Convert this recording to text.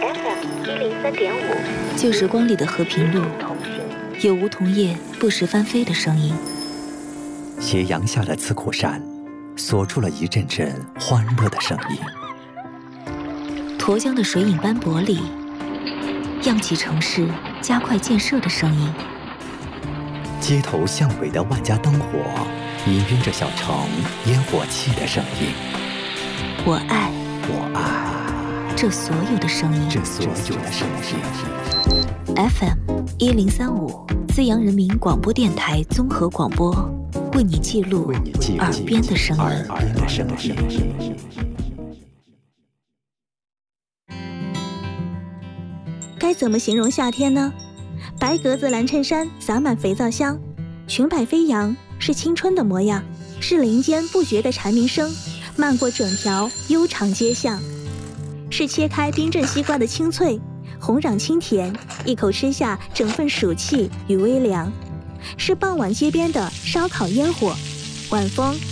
FM103.5， 旧时光里的和平路，有梧桐叶不时翻飞的声音。 斜阳下的慈苦山，锁住了一阵阵欢乐的声音。 沱江的水影斑驳里，漾起城市加快建设的声音。 街头巷尾的万家灯火，氤氲着小城烟火气的声音。 我爱这所有的声音。FM103.5，资阳人民广播电台综合广播，为你记录耳边的声音。 该怎么形容夏天呢？白格子蓝衬衫洒满肥皂香，裙摆飞扬，是青春的模样，是林间不绝的蝉鸣声，漫过整条悠长街巷，是切开冰镇西瓜的清脆，红壤清甜，一口吃下整份暑气与微凉，是傍晚街边的烧烤烟火，晚风